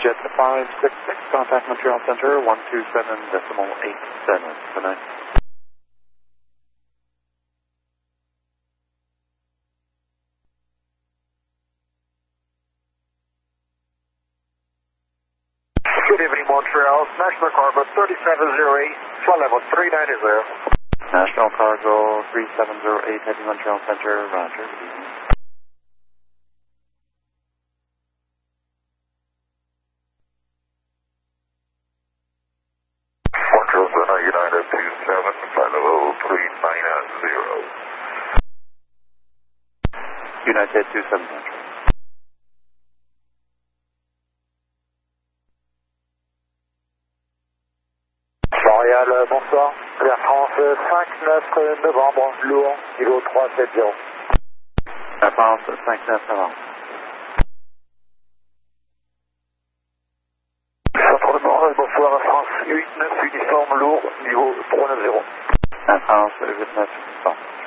Jet 566, contact Montreal Center 127.87. Good night. Good evening, Montreal. National Cargo 3708, flight level 390. National Cargo 3708, heading Montreal Center, roger. Good evening. Montreal Center United 27, flight level 390. United 27 Montreal. Montréal, bonsoir. Air France 5-9 novembre, lourd, niveau 370. Air France 5-9 novembre. Centre de Montréal, bonsoir. Air France 8-9 uniforme, lourd, niveau 390. Air France 8-9 uniforme.